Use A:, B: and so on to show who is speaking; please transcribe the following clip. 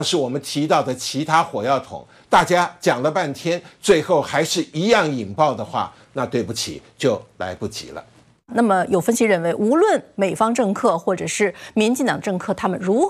A: 是我们提到的其他火药桶，大家讲了半天，最后还是一样引爆的话，那对不起，就来不及了。
B: 那么有分析认为，无论美方政客或者是民进党政客，他们如